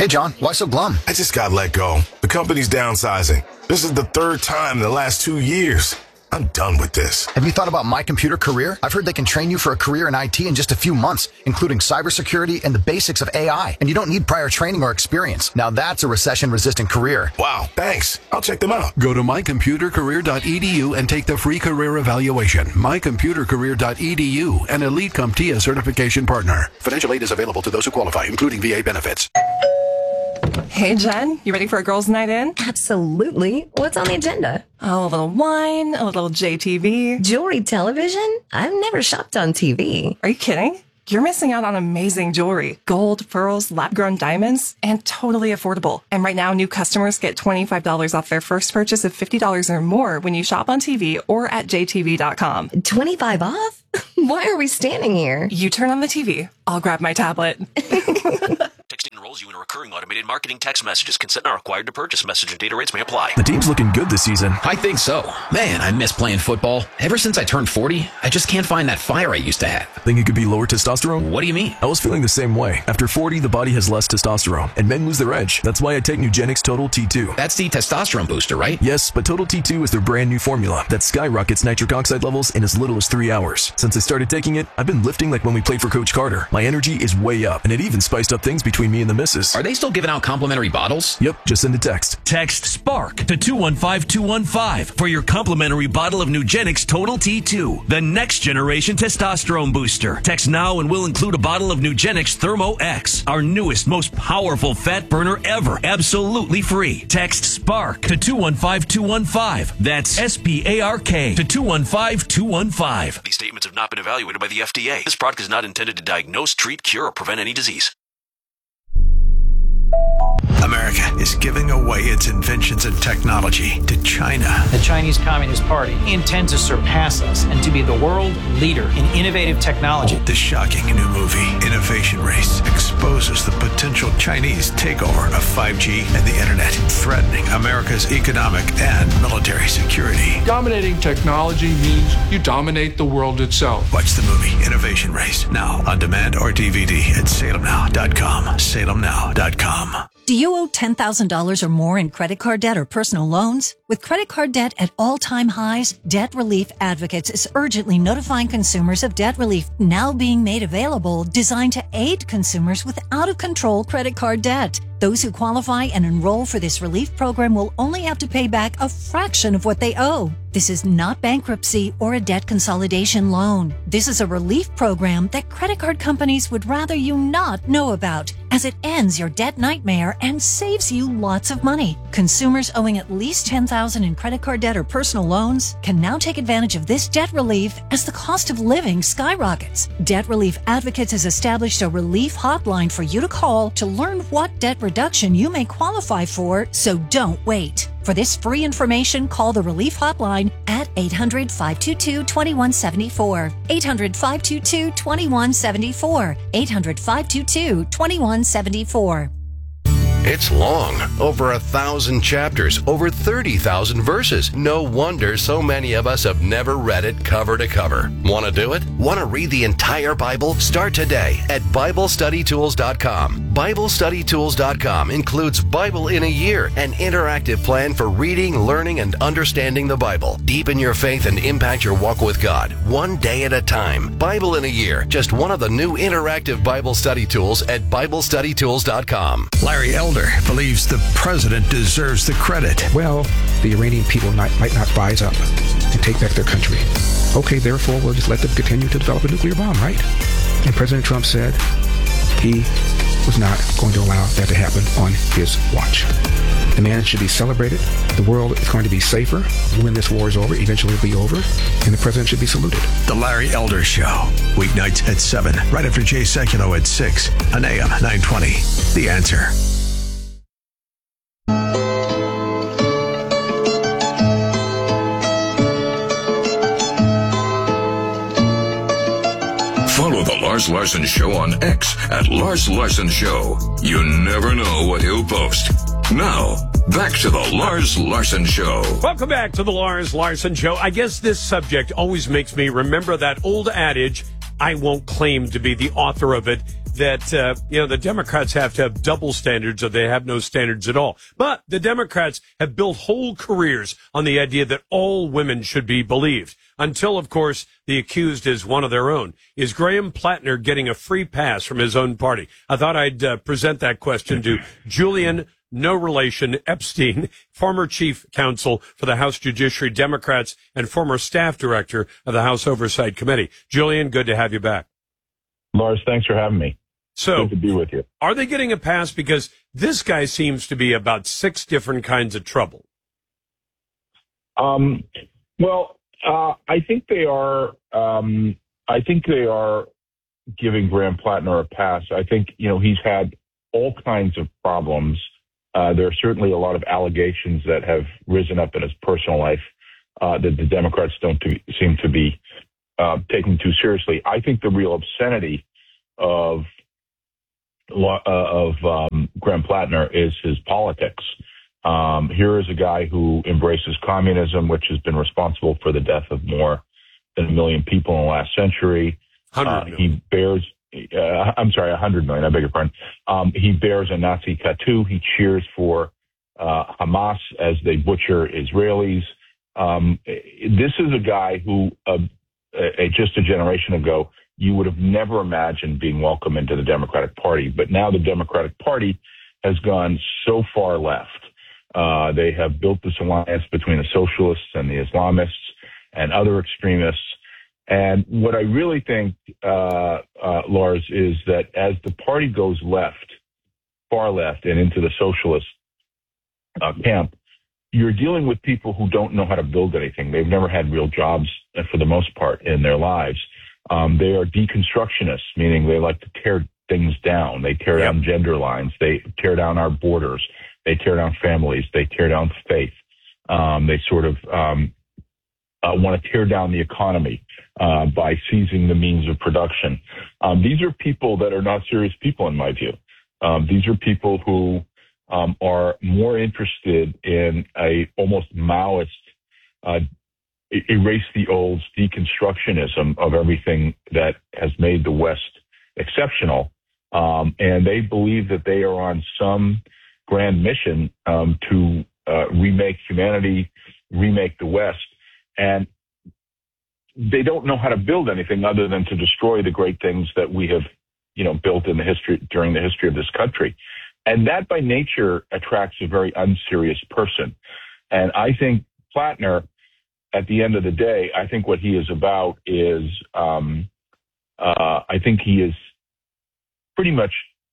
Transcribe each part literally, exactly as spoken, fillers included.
Hey, John, why so glum? I just got let go. The company's downsizing. This is the third time in the last two years. I'm done with this. Have you thought about My Computer Career? I've heard they can train you for a career in I T in just a few months, including cybersecurity and the basics of A I. And you don't need prior training or experience. Now that's a recession-resistant career. Wow, thanks. I'll check them out. Go to my computer career dot e d u and take the free career evaluation. my computer career dot e d u, an Elite CompTIA certification partner. Financial aid is available to those who qualify, including V A benefits. Hey, Jen, you ready for a girls' night in? Absolutely. What's on the agenda? Oh, a little wine, a little J T V. Jewelry television? I've never shopped on T V. Are you kidding? You're missing out on amazing jewelry. Gold, pearls, lab-grown diamonds, and totally affordable. And right now, new customers get twenty-five dollars off their first purchase of fifty dollars or more when you shop on T V or at j t v dot com. twenty-five off? Why are we standing here? You turn on the T V. I'll grab my tablet. Texting enrolls you in a recurring automated marketing text messages. Consent not required to purchase. Message and data rates may apply. The team's looking good this season. I think so. Man, I miss playing football. Ever since I turned forty, I just can't find that fire I used to have. Think it could be lower testosterone? What do you mean? I was feeling the same way. After forty, the body has less testosterone, and men lose their edge. That's why I take Nugenix Total T two. That's the testosterone booster, right? Yes, but Total T two is their brand new formula that skyrockets nitric oxide levels in as little as three hours. Since I started taking it, I've been lifting like when we played for Coach Carter. My energy is way up, and it even spiced up things between me and the missus. Are they still giving out complimentary bottles? Yep, just send a text. Text SPARK to two one five two one five for your complimentary bottle of Nugenix Total T two, the next generation testosterone booster. Text now and we'll include a bottle of Nugenix Thermo X, our newest, most powerful fat burner ever, absolutely free. Text SPARK to two one five two one five. That's S P A R K to two one five two one five. These statements have not been evaluated by the F D A. This product is not intended to diagnose, treat, cure, or prevent any disease. America is giving away its inventions and technology to China. The Chinese Communist Party intends to surpass us and to be the world leader in innovative technology. The shocking new movie, Innovation Race, exposes the potential Chinese takeover of five G and the internet, threatening America's economic and military security. Dominating technology means you dominate the world itself. Watch the movie, Innovation Race, now on demand or D V D at salem now dot com. salem now dot com. Do you owe ten thousand dollars or more in credit card debt or personal loans? With credit card debt at all-time highs, Debt Relief Advocates is urgently notifying consumers of debt relief now being made available, designed to aid consumers with out-of-control credit card debt. Those who qualify and enroll for this relief program will only have to pay back a fraction of what they owe. This is not bankruptcy or a debt consolidation loan. This is a relief program that credit card companies would rather you not know about, as it ends your debt nightmare and saves you lots of money. Consumers owing at least ten thousand dollars in credit card debt or personal loans can now take advantage of this debt relief as the cost of living skyrockets. Debt Relief Advocates has established a relief hotline for you to call to learn what debt reduction you may qualify for, so don't wait. For this free information, call the Relief Hotline at eight hundred, five two two, two one seven four, eight hundred, five two two, two one seven four, eight hundred, five two two, two one seven four. It's long, over a thousand chapters, over thirty thousand verses. No wonder so many of us have never read it cover to cover. Want to do it? Want to read the entire Bible? Start today at Bible Study Tools dot com. Bible Study Tools dot com includes Bible in a Year, an interactive plan for reading, learning, and understanding the Bible. Deepen your faith and impact your walk with God, one day at a time. Bible in a Year, just one of the new interactive Bible study tools at Bible Study Tools dot com. Larry Elder believes the president deserves the credit. Well, the Iranian people might, might not rise up and take back their country. Okay, therefore, we'll just let them continue to develop a nuclear bomb, right? And President Trump said he was not going to allow that to happen on his watch. The man should be celebrated. The world is going to be safer when this war is over. Eventually it'll be over, and the president should be saluted. The Larry Elder Show, weeknights at seven, right after Jay Sekulow at six, on A M nine twenty. The Answer. Follow The Lars Larson Show on X at Lars Larson Show. You never know what he'll post. Now, back to The Lars Larson Show. Welcome back to The Lars Larson Show. I guess this subject always makes me remember that old adage, I won't claim to be the author of it, that, uh, you know, the Democrats have to have double standards or they have no standards at all. But the Democrats have built whole careers on the idea that all women should be believed. Until, of course, the accused is one of their own. Is Graham Plattner getting a free pass from his own party? I thought I'd uh, present that question to Julian, no relation, Epstein, former chief counsel for the House Judiciary Democrats and former staff director of the House Oversight Committee. Julian, good to have you back. Lars, thanks for having me. So, good to be with you. Are they getting a pass? Because this guy seems to be about six different kinds of trouble. Um, well, uh, I think they are, um, I think they are giving Graham Plattner a pass. I think, you know, he's had all kinds of problems. Uh, there are certainly a lot of allegations that have risen up in his personal life uh, that the Democrats don't to, seem to be uh, taking too seriously. I think the real obscenity of uh, of um, Graham Plattner is his politics. Um, here is a guy who embraces communism, which has been responsible for the death of more than a million people in the last century. Uh, he bears, uh, I'm sorry, a hundred million, I beg your pardon. Um, he bears a Nazi tattoo. He cheers for uh, Hamas as they butcher Israelis. Um, this is a guy who, uh, uh, just a generation ago, you would have never imagined being welcome into the Democratic Party. But now the Democratic Party has gone so far left. Uh, they have built this alliance between the socialists and the Islamists and other extremists. And what I really think, uh, uh, Lars, is that as the party goes left, far left, and into the socialist uh, camp, you're dealing with people who don't know how to build anything. They've never had real jobs, for the most part, in their lives. Um, they are deconstructionists, meaning they like to tear things down. They tear yep. down gender lines. They tear down our borders. They tear down families. They tear down faith. Um, they sort of um, uh, want to tear down the economy uh, by seizing the means of production. Um, these are people that are not serious people, in my view. Um, these are people who um, are more interested in a almost Maoist uh, erase the olds deconstructionism of everything that has made the West exceptional. Um, and they believe that they are on some grand mission um, to uh, remake humanity, remake the West. And they don't know how to build anything other than to destroy the great things that we have, you know, built in the history, during the history of this country. And that by nature attracts a very unserious person. And I think Plattner, at the end of the day, I think what he is about is, um, uh, I think he is pretty much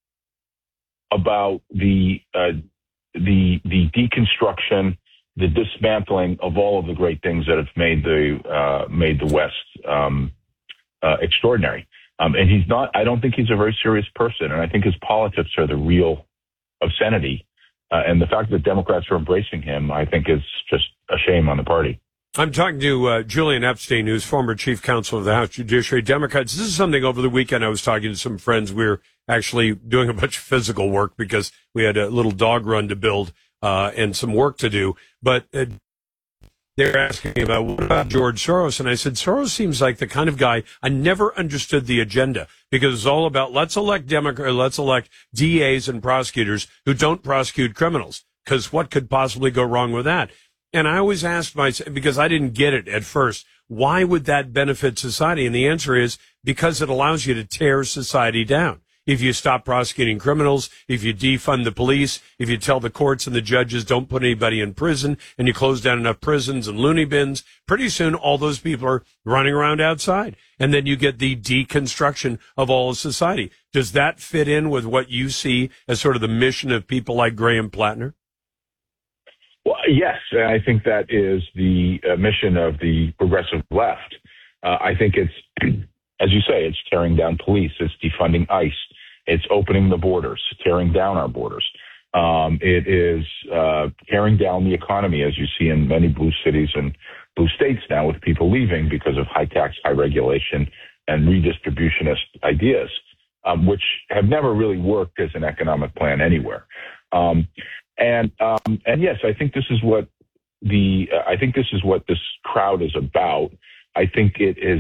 about the uh, the the deconstruction, the dismantling of all of the great things that have made the uh, made the West um, uh, extraordinary. Um, and he's not. I don't think he's a very serious person, and I think his politics are the real obscenity. Uh, and the fact that Democrats are embracing him, I think, is just a shame on the party. I'm talking to uh, Julian Epstein, who's former chief counsel of the House Judiciary Democrats. This is something over the weekend I was talking to some friends. We were actually doing a bunch of physical work because we had a little dog run to build uh, and some work to do. But uh, they're asking me about, what about George Soros? And I said, Soros seems like the kind of guy, I never understood the agenda because it's all about let's elect Democrat, let's elect D As and prosecutors who don't prosecute criminals, because what could possibly go wrong with that? And I always asked myself, because I didn't get it at first, why would that benefit society? And the answer is because it allows you to tear society down. If you stop prosecuting criminals, if you defund the police, if you tell the courts and the judges don't put anybody in prison, and you close down enough prisons and loony bins, pretty soon all those people are running around outside. And then you get the deconstruction of all of society. Does that fit in with what you see as sort of the mission of people like Graham Plattner? Well, yes, I think that is the uh, mission of the progressive left. Uh, I think it's, as you say, it's tearing down police, it's defunding ICE, it's opening the borders, tearing down our borders. Um, it is uh, tearing down the economy, as you see in many blue cities and blue states now, with people leaving because of high tax, high regulation, and redistributionist ideas, um, which have never really worked as an economic plan anywhere. Um, And, um, and yes, I think this is what the, uh, I think this is what this crowd is about. I think it is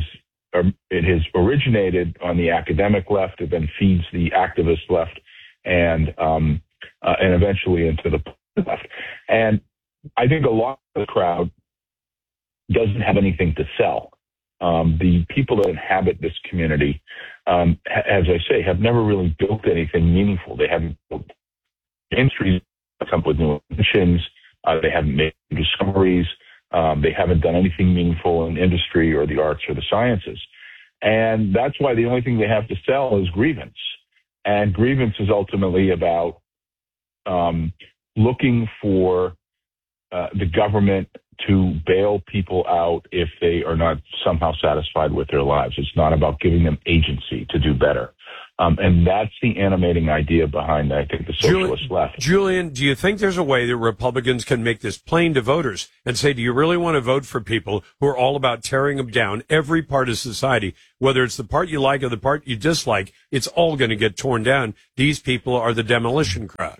um, it has originated on the academic left, it then feeds the activist left, and um, uh, and eventually into the left. And I think a lot of the crowd doesn't have anything to sell. Um, the people that inhabit this community, um, ha- as I say, have never really built anything meaningful. They haven't built industries, come up with new inventions. Uh, they haven't made discoveries. Um, they haven't done anything meaningful in industry or the arts or the sciences. And that's why the only thing they have to sell is grievance. And grievance is ultimately about um, looking for uh, the government to bail people out if they are not somehow satisfied with their lives. It's not about giving them agency to do better. Um, and that's the animating idea behind, I think, the socialist Julian, left. Julian, do you think there's a way that Republicans can make this plain to voters and say, do you really want to vote for people who are all about tearing them down, every part of society, whether it's the part you like or the part you dislike, it's all going to get torn down. These people are the demolition crowd.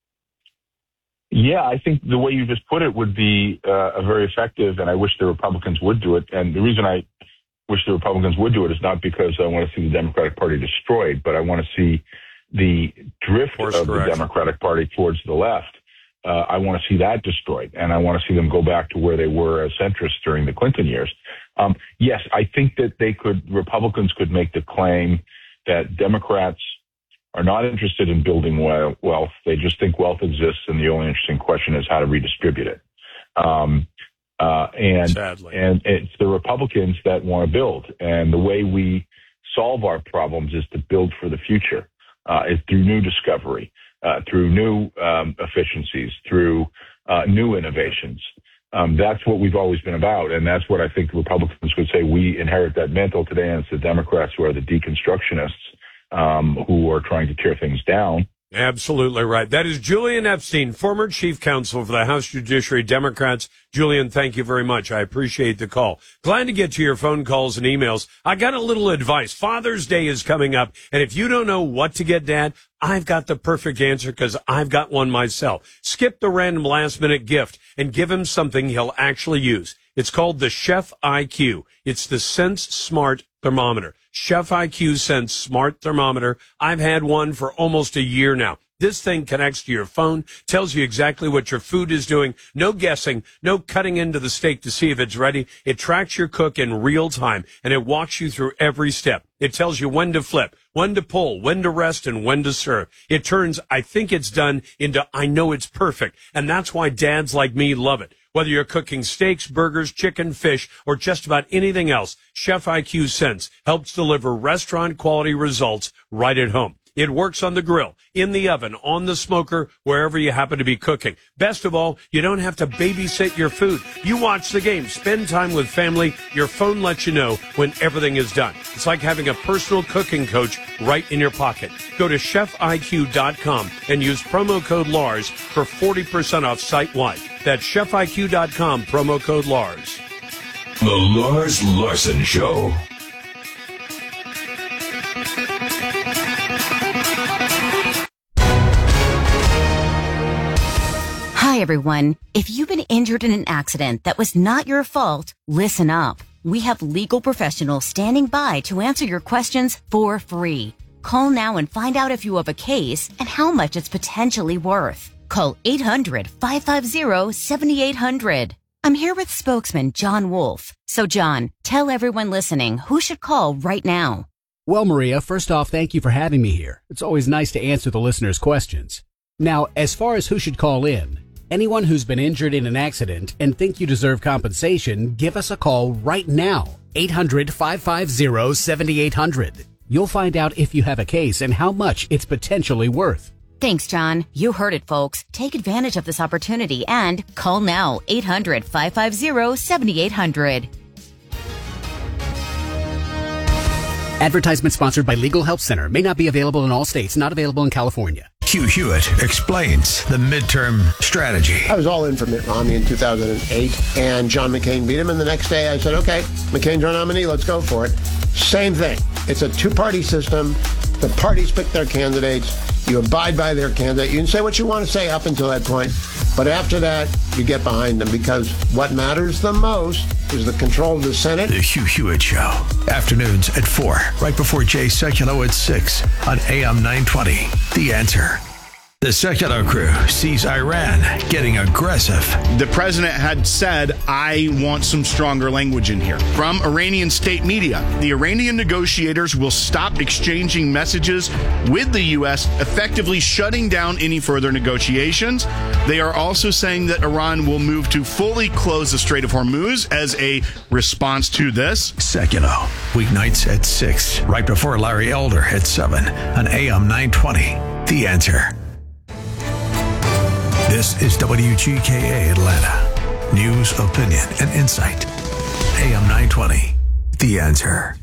Yeah, I think the way you just put it would be uh, a very effective, and I wish the Republicans would do it. And the reason I wish the Republicans would do it is not because I want to see the Democratic Party destroyed, but I want to see the drift Course of correction. the Democratic Party towards the left. Uh, I want to see that destroyed, and I want to see them go back to where they were as centrists during the Clinton years. Um, yes, I think that they could, Republicans could make the claim that Democrats are not interested in building wealth. They just think wealth exists, and the only interesting question is how to redistribute it. Um, uh, and Sadly. and it's the Republicans that want to build. And the way we solve our problems is to build for the future, uh, is through new discovery, uh, through new um, efficiencies, through uh, new innovations. Um, that's what we've always been about, and that's what I think the Republicans would say. We inherit that mantle today, and it's the Democrats who are the deconstructionists, Um, who are trying to tear things down. Absolutely right. That is Julian Epstein, former chief counsel for the House Judiciary Democrats. Julian, thank you very much. I appreciate the call. Glad to get to your phone calls and emails. I got a little advice. Father's Day is coming up, and if you don't know what to get Dad, I've got the perfect answer because I've got one myself. Skip the random last-minute gift and give him something he'll actually use. It's called the Chef I Q. It's the Sense Smart Thermometer. Chef I Q Sense Smart Thermometer. I've had one for almost a year now. This thing connects to your phone, tells you exactly what your food is doing. No guessing, no cutting into the steak to see if it's ready. It tracks your cook in real time, and it walks you through every step. It tells you when to flip, when to pull, when to rest, and when to serve. It turns, I think it's done, into I know it's perfect. And that's why dads like me love it. Whether you're cooking steaks, burgers, chicken, fish, or just about anything else, Chef I Q Sense helps deliver restaurant-quality results right at home. It works on the grill, in the oven, on the smoker, wherever you happen to be cooking. Best of all, you don't have to babysit your food. You watch the game, spend time with family. Your phone lets you know when everything is done. It's like having a personal cooking coach right in your pocket. Go to chef I Q dot com and use promo code Lars for forty percent off site-wide. That's chef I Q dot com, promo code Lars. The Lars Larson Show. Hi, everyone. If you've been injured in an accident that was not your fault, listen up. We have legal professionals standing by to answer your questions for free. Call now and find out if you have a case and how much it's potentially worth. Call eight hundred, five five zero, seven eight zero zero. I'm here with spokesman John Wolf. So, John, tell everyone listening who should call right now. Well, Maria, first off, thank you for having me here. It's always nice to answer the listeners' questions. Now, as far as who should call in, anyone who's been injured in an accident and think you deserve compensation, give us a call right now. eight hundred, five five zero, seven eight zero zero. You'll find out if you have a case and how much it's potentially worth. Thanks, John. You heard it, folks. Take advantage of this opportunity and call now. eight hundred, five five zero, seven eight zero zero. Advertisement sponsored by Legal Help Center. May not be available in all states. Not available in California. Hugh Hewitt explains the midterm strategy. I was all in for Mitt Romney in two thousand eight, and John McCain beat him. And the next day I said, okay, McCain's our nominee. Let's go for it. Same thing. It's a two-party system. The parties pick their candidates. You abide by their candidate. You can say what you want to say up until that point. But after that, you get behind them because what matters the most is the control of the Senate. The Hugh Hewitt Show. Afternoons at four, right before Jay Sekulow at six on A M nine twenty. The Answer. The Sekulow crew sees Iran getting aggressive. The president had said, I want some stronger language in here. From Iranian state media, the Iranian negotiators will stop exchanging messages with the U S, effectively shutting down any further negotiations. They are also saying that Iran will move to fully close the Strait of Hormuz as a response to this. Sekulow, weeknights at six, right before Larry Elder at seven on A M nine twenty. The Answer. This is W G K A Atlanta. News, opinion, and insight. A M nine twenty. The Answer.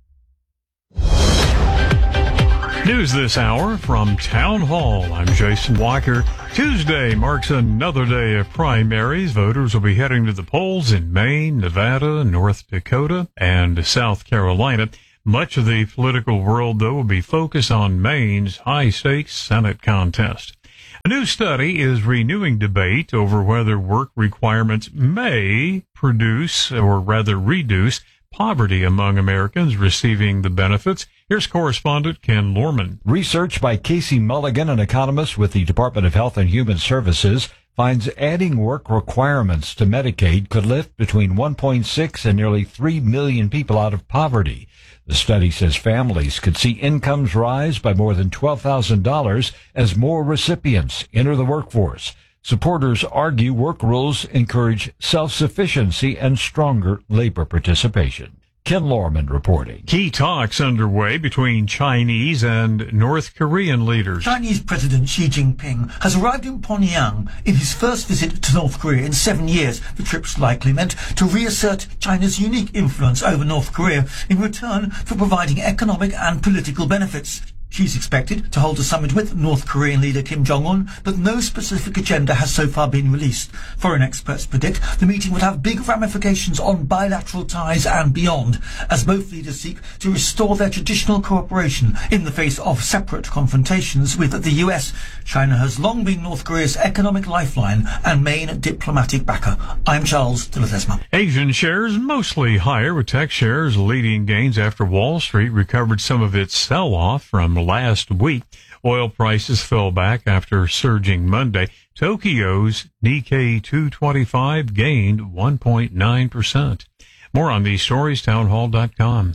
News this hour from Town Hall. I'm Jason Walker. Tuesday marks another day of primaries. Voters will be heading to the polls in Maine, Nevada, North Dakota, and South Carolina. Much of the political world, though, will be focused on Maine's high-stakes Senate contest. A new study is renewing debate over whether work requirements may produce, or rather reduce, poverty among Americans receiving the benefits. Here's correspondent Ken Lorman. Research by Casey Mulligan, an economist with the Department of Health and Human Services, finds adding work requirements to Medicaid could lift between one point six and nearly three million people out of poverty. The study says families could see incomes rise by more than twelve thousand dollars as more recipients enter the workforce. Supporters argue work rules encourage self-sufficiency and stronger labor participation. Ken Lorman reporting. Key talks underway between Chinese and North Korean leaders. Chinese President Xi Jinping has arrived in Pyongyang in his first visit to North Korea in seven years. The trip's likely meant to reassert China's unique influence over North Korea in return for providing economic and political benefits. She's expected to hold a summit with North Korean leader Kim Jong-un, but no specific agenda has so far been released. Foreign experts predict the meeting would have big ramifications on bilateral ties and beyond, as both leaders seek to restore their traditional cooperation in the face of separate confrontations with the U S. China has long been North Korea's economic lifeline and main diplomatic backer. I'm Charles de Ledesma. Asian shares mostly higher, with tech shares leading gains after Wall Street recovered some of its sell-off from last week. Oil prices fell back after surging Monday. Tokyo's Nikkei two twenty-five gained one point nine percent. More on these stories, townhall dot com.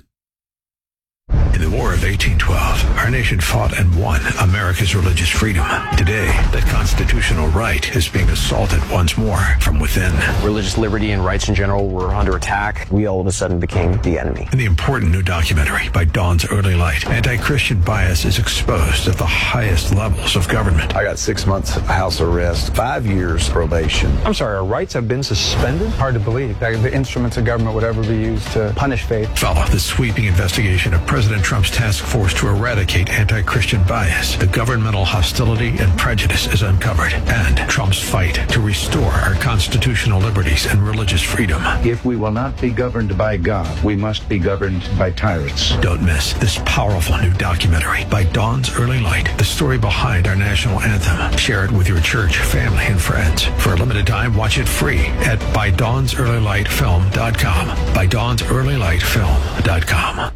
In the War of eighteen twelve, our nation fought and won America's religious freedom. Today, that constitutional right is being assaulted once more from within. Religious liberty and rights in general were under attack. We all of a sudden became the enemy. In the important new documentary by Dawn's Early Light, anti-Christian bias is exposed at the highest levels of government. I got six months house arrest, five years probation. I'm sorry, our rights have been suspended? Hard to believe that the instruments of government would ever be used to punish faith. Follow the sweeping investigation of President Trump's task force to eradicate anti-Christian bias. The governmental hostility and prejudice is uncovered, and Trump's fight to restore our constitutional liberties and religious freedom. If we will not be governed by God, we must be governed by tyrants. Don't miss this powerful new documentary by Dawn's Early Light, the story behind our national anthem. Share it with your church, family, and friends. For a limited time, watch it free at by dawns early light film dot com. by dawns early light film dot com.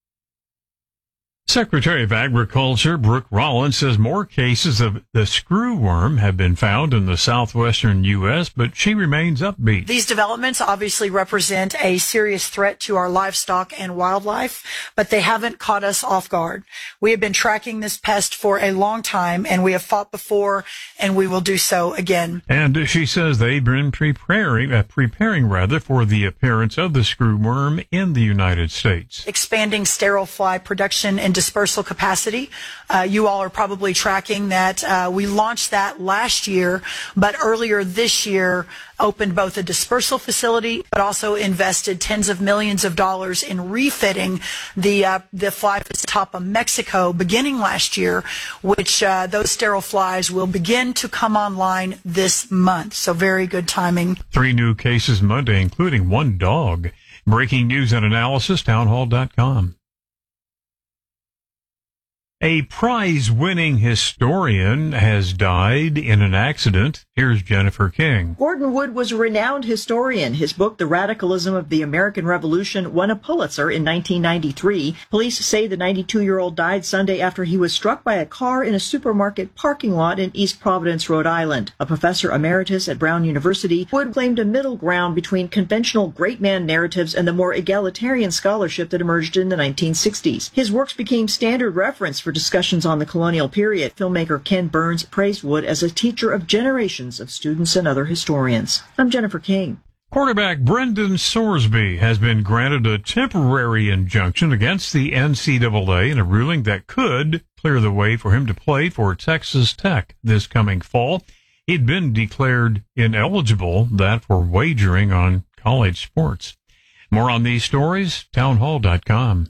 Secretary of Agriculture Brooke Rollins says more cases of the screwworm have been found in the southwestern U S, but she remains upbeat. These developments obviously represent a serious threat to our livestock and wildlife, but they haven't caught us off guard. We have been tracking this pest for a long time, and we have fought before, and we will do so again. And she says they've been preparing, uh, preparing rather, for the appearance of the screwworm in the United States. Expanding sterile fly production and dispersal capacity. Uh, you all are probably tracking that. Uh, we launched that last year, but earlier this year opened both a dispersal facility, but also invested tens of millions of dollars in refitting the uh, the fly facility top of Mexico beginning last year, which uh, those sterile flies will begin to come online this month. So very good timing. Three new cases Monday, including one dog. Breaking news and analysis, townhall dot com. A prize-winning historian has died in an accident. Here's Jennifer King. Gordon Wood was a renowned historian. His book, The Radicalism of the American Revolution, won a Pulitzer in nineteen ninety-three. Police say the ninety-two-year-old died Sunday after he was struck by a car in a supermarket parking lot in East Providence, Rhode Island. A professor emeritus at Brown University, Wood claimed a middle ground between conventional great man narratives and the more egalitarian scholarship that emerged in the nineteen sixties. His works became standard reference for discussions on the colonial period. Filmmaker Ken Burns praised Wood as a teacher of generations of students and other historians. I'm Jennifer King. Quarterback Brendan Sorsby has been granted a temporary injunction against the N C double A in a ruling that could clear the way for him to play for Texas Tech this coming fall. He'd been declared ineligible, that for wagering on college sports. More on these stories, townhall dot com.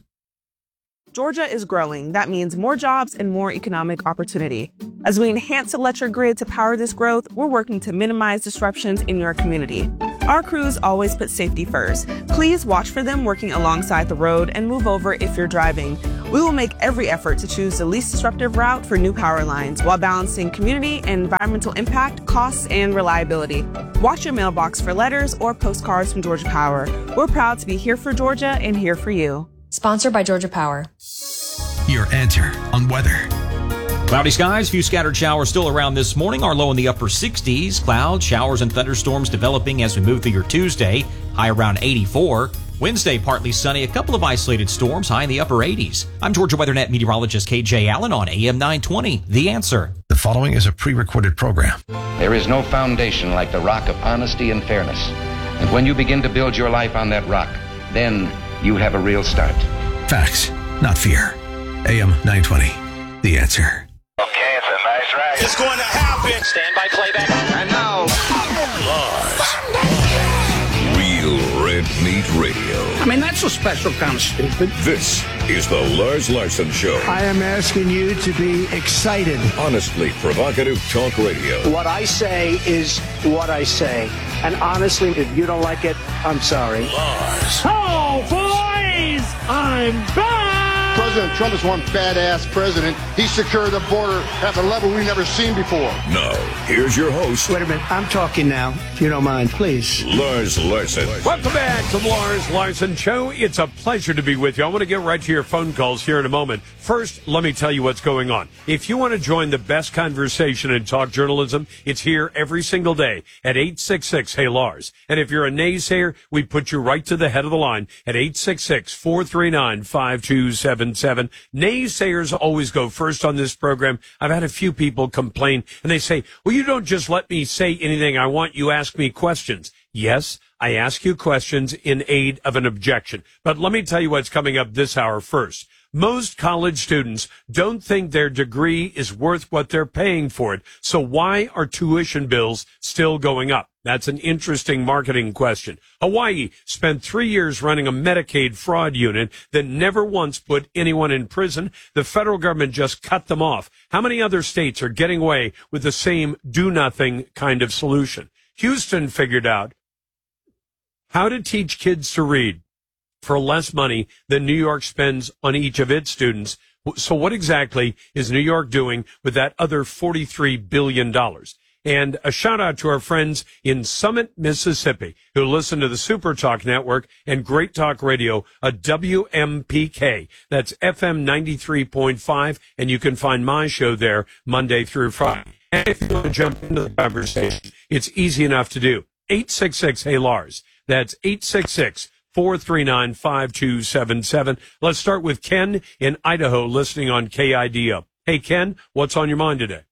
Georgia is growing. That means more jobs and more economic opportunity. As we enhance the electric grid to power this growth, we're working to minimize disruptions in your community. Our crews always put safety first. Please watch for them working alongside the road and move over if you're driving. We will make every effort to choose the least disruptive route for new power lines while balancing community and environmental impact, costs, and reliability. Watch your mailbox for letters or postcards from Georgia Power. We're proud to be here for Georgia and here for you. Sponsored by Georgia Power. Your answer on weather. Cloudy skies, few scattered showers still around this morning. Our low in the upper sixties. Clouds, showers, and thunderstorms developing as we move through your Tuesday. High around eighty-four. Wednesday, partly sunny. A couple of isolated storms, high in the upper eighties. I'm Georgia WeatherNet meteorologist K J Allen on A M nine twenty. The Answer. The following is a pre-recorded program. There is no foundation like the rock of honesty and fairness. And when you begin to build your life on that rock, then you have a real start. Facts, not fear. A M nine twenty. The Answer. Okay, it's a nice ride. It's going to happen. Stand by playback. And now, Lars. Real Red Meat Radio. I mean, that's a special kind of stupid. This is the Lars Larson Show. I am asking you to be excited. Honestly provocative talk radio. What I say is what I say. And honestly, if you don't like it, I'm sorry. Lars. Oh, boys! I'm back! President Trump is one badass president. He secured the border at the level we've never seen before. Now, here's your host. Wait a minute. I'm talking now, if you don't mind, please. Lars Larson. Welcome back to the Lars Larson Show. It's a pleasure to be with you. I want to get right to your phone calls here in a moment. First, let me tell you what's going on. If you want to join the best conversation in talk journalism, it's here every single day at eight six six, hey Lars. And if you're a naysayer, we put you right to the head of the line at eight six six, four three nine, five two seven seven. Naysayers always go first on this program. I've had a few people complain, and they say, well, you don't just let me say anything I want. You ask me questions. Yes, I ask you questions in aid of an objection. But let me tell you what's coming up this hour first. Most college students don't think their degree is worth what they're paying for it. So why are tuition bills still going up? That's an interesting marketing question. Hawaii spent three years running a Medicaid fraud unit that never once put anyone in prison. The federal government just cut them off. How many other states are getting away with the same do-nothing kind of solution? Houston figured out how to teach kids to read for less money than New York spends on each of its students. So what exactly is New York doing with that other forty-three billion dollars? And a shout out to our friends in Summit, Mississippi, who listen to the Super Talk Network and Great Talk Radio, a W M P K. That's F M ninety-three point five, and you can find my show there Monday through Friday. And if you want to jump into the conversation, it's easy enough to do. eight six six, hey Lars. That's eight six six, four three nine, five two seven seven. Let's start with Ken in Idaho listening on K I D O. Hey, Ken, what's on your mind today?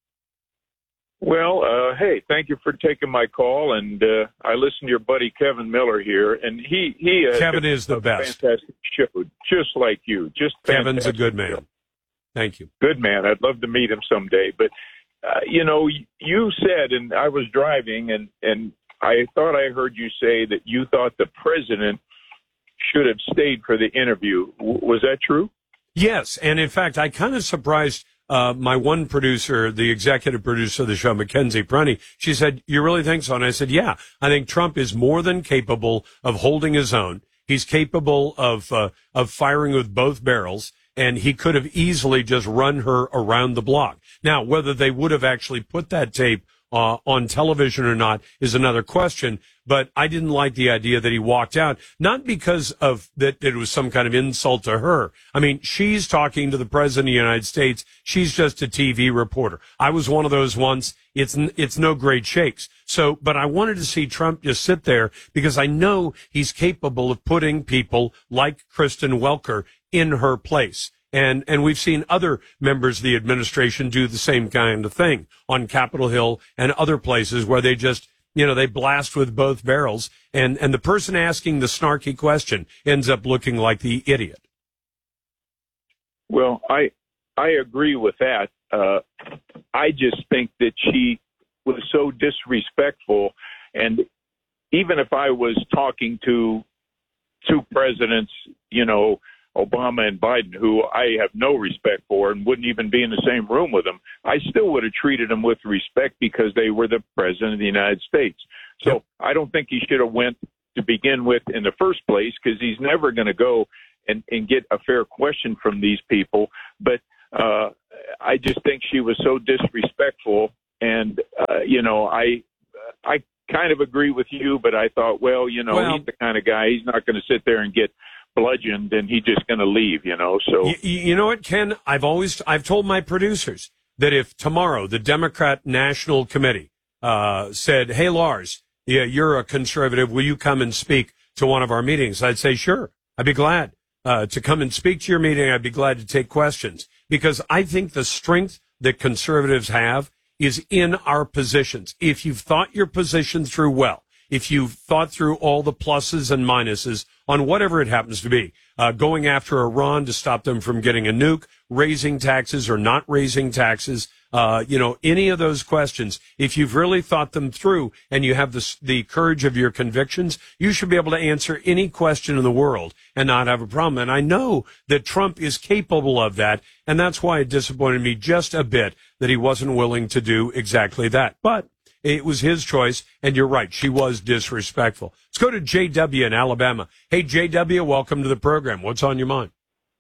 Well, uh, hey, thank you for taking my call, and uh, I listened to your buddy Kevin Miller here, and he he uh, Kevin is the best, fantastic show, just like you. Just Kevin's a good man. Show. Thank you. Good man. I'd love to meet him someday. But uh, you know, you said, and I was driving, and and I thought I heard you say that you thought the president should have stayed for the interview. W- was that true? Yes, and in fact, I kind of surprised. Uh, my one producer, the executive producer of the show, Mackenzie Prunty, she said, you really think so? And I said, yeah, I think Trump is more than capable of holding his own. He's capable of, uh, of firing with both barrels. and he could have easily just run her around the block. Now, whether they would have actually put that tape uh, on television or not is another question, but I didn't like the idea that he walked out, not because of that it was some kind of insult to her. I mean, she's talking to the President of the United States. She's just a T V reporter. I was one of those once. It's it's no great shakes. So, but I wanted to see Trump just sit there because I know he's capable of putting people like Kristen Welker in her place. And, and we've seen other members of the administration do the same kind of thing on Capitol Hill and other places where they just, you know, they blast with both barrels. And, and the person asking the snarky question ends up looking like the idiot. Well, I, I agree with that. Uh, I just think that she was so disrespectful. And even if I was talking to two presidents, you know, Obama and Biden, who I have no respect for and wouldn't even be in the same room with them, I still would have treated them with respect because they were the president of the United States. So yep. I don't think he should have went to begin with in the first place because he's never going to go and, and get a fair question from these people. But uh, I just think she was so disrespectful. And, uh, you know, I I kind of agree with you, but I thought, well, you know, well, he's the kind of guy, he's not going to sit there and get bludgeoned and he's just going to leave, you know. So you, you know what, Ken? I've always I've told my producers that if tomorrow the Democrat National Committee uh, said, "Hey, Lars, yeah, you're a conservative. Will you come and speak to one of our meetings?" I'd say, "Sure, I'd be glad uh, to come and speak to your meeting. I'd be glad to take questions because I think the strength that conservatives have is in our positions. If you've thought your position through well, if you've thought through all the pluses and minuses on whatever it happens to be, uh, going after Iran to stop them from getting a nuke, raising taxes or not raising taxes, uh, you know, any of those questions, if you've really thought them through and you have the, the courage of your convictions, you should be able to answer any question in the world and not have a problem. And I know that Trump is capable of that, and that's why it disappointed me just a bit that he wasn't willing to do exactly that. But it was his choice, and you're right. She was disrespectful. Let's go to J W in Alabama. Hey, J W, welcome to the program. What's on your mind?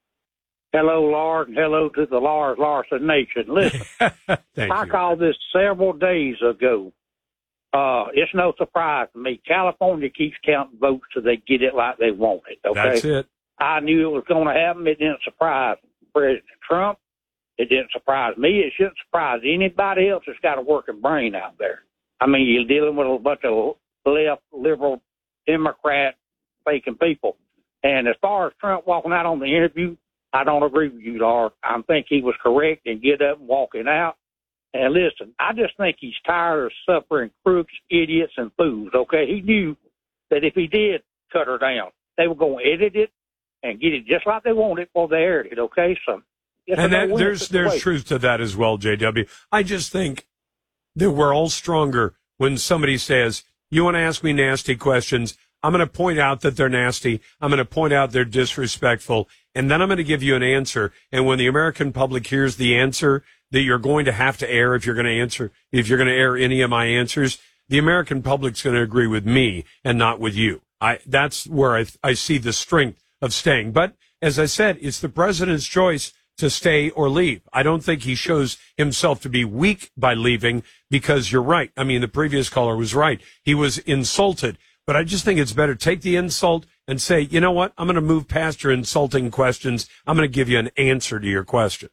Hello, Lars, and hello to the Lars Larson Nation. Listen, I you. called this several days ago. Uh, it's no surprise to me. California keeps counting votes so they get it like they want it, okay? That's it. I knew it was going to happen. It didn't surprise President Trump. It didn't surprise me. It shouldn't surprise anybody else that's got a working brain out there. I mean, you're dealing with a bunch of left, liberal, Democrat, faking people. And as far as Trump walking out on the interview, I don't agree with you, Lars. I think he was correct in get up and walking out. And listen, I just think he's tired of suffering crooks, idiots, and fools, okay? He knew that if he did cut her down, they were going to edit it and get it just like they wanted before they aired it, okay? So, and that, there's there's truth to that as well, J W. I just think that we're all stronger when somebody says, you want to ask me nasty questions, I'm going to point out that they're nasty, I'm going to point out they're disrespectful, and then I'm going to give you an answer. And when the American public hears the answer that you're going to have to air if you're going to answer, if you're going to air any of my answers, the American public's going to agree with me and not with you. I that's where I, I see the strength of staying. But as I said, it's the president's choice to stay or leave. I don't think he shows himself to be weak by leaving because you're right. I mean, the previous caller was right. He was insulted. But I just think it's better take the insult and say, you know what? I'm going to move past your insulting questions. I'm going to give you an answer to your question.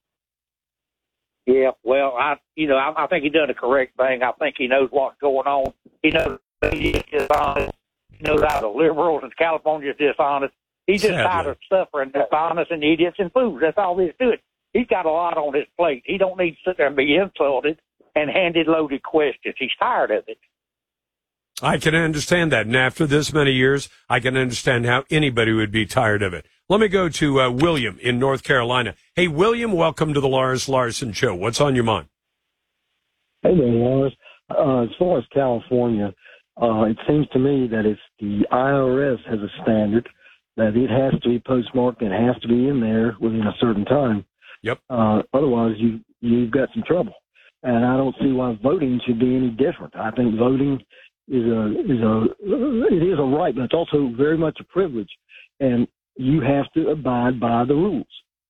Yeah, well, I, you know, I, I think he done the correct thing. I think he knows what's going on. He knows he's dishonest. He knows how the liberals in California is dishonest. He's just tired of suffering dishonest and idiots and fools. That's all there's to it. He's got a lot on his plate. He don't need to sit there and be insulted and handed loaded questions. He's tired of it. I can understand that. And after this many years, I can understand how anybody would be tired of it. Let me go to uh, William in North Carolina. Hey, William, welcome to the Lars Larson Show. What's on your mind? Hey there, Lars. Uh, as far as California, uh, it seems to me that if the I R S has a standard that it has to be postmarked and has to be in there within a certain time. Yep. Uh, otherwise, you, you've got some trouble. And I don't see why voting should be any different. I think voting is a is a it is a right, but it's also very much a privilege, and you have to abide by the rules.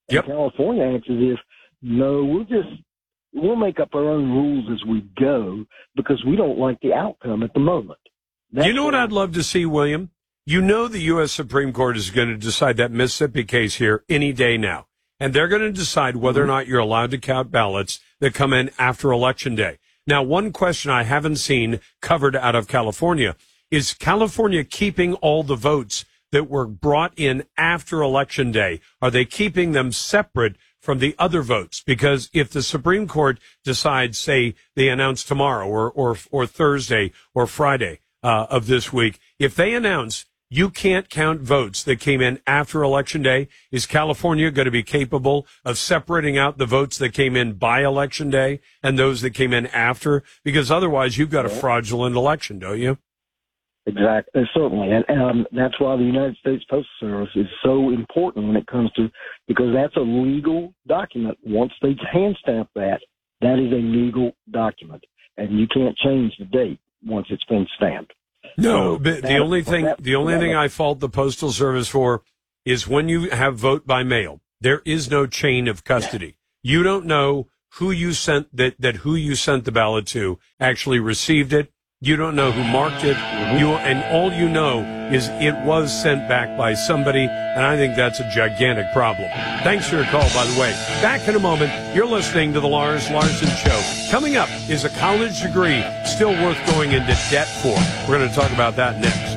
Yep. And California acts as if, no, we'll just, we'll make up our own rules as we go because we don't like the outcome at the moment. That's you know what I'd love to see, William? You know the U S Supreme Court is going to decide that Mississippi case here any day now. And they're going to decide whether or not you're allowed to count ballots that come in after Election Day. Now, one question I haven't seen covered out of California is California keeping all the votes that were brought in after Election Day? Are they keeping them separate from the other votes? Because if the Supreme Court decides, say, they announce tomorrow or or, or Thursday or Friday uh, of this week, if they announce you can't count votes that came in after Election Day, is California going to be capable of separating out the votes that came in by Election Day and those that came in after? Because otherwise you've got a fraudulent election, don't you? Exactly, certainly, and um, that's why the United States Postal Service is so important when it comes to, because that's a legal document. Once they hand stamp that, that is a legal document, and you can't change the date once it's been stamped. No, so but that, the only thing that, the only that, thing I fault the Postal Service for is when you have vote by mail, there is no chain of custody. You don't know who you sent that that who you sent the ballot to actually received it. You don't know who marked it. You and all you know is it was sent back by somebody, and I think that's a gigantic problem. Thanks for your call, by the way. Back in a moment. You're listening to the Lars Larson Show. Coming up, is a college degree still worth going into debt for? We're going to talk about that next.